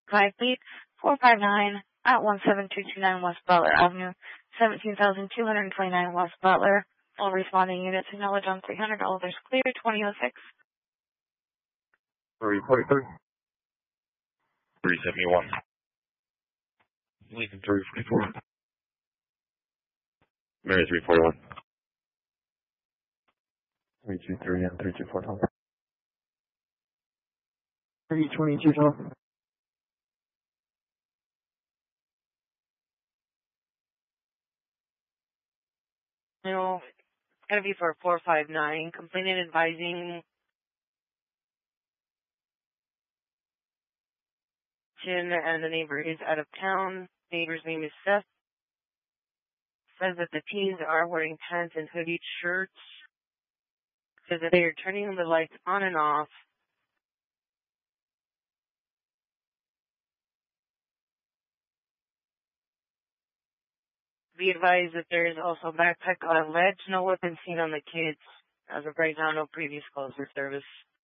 5 feet, 459 at 17229 West Butler Avenue, 17,229 West Butler. All responding units acknowledge on 300. All others clear, 2006. 343. 371. Lincoln 344. Mary 341. 323 and 324 Tom. 322 Tom. No, it's going to be for 459. Complainant advising Chin and the neighbor is out of town. Neighbor's name is Seth. Says that the teens are wearing pants and hooded shirts. Says that they are turning the lights on and off. Be advised that there is also a backpack on a ledge. No weapon seen on the kids. As of right now, no previous calls for service.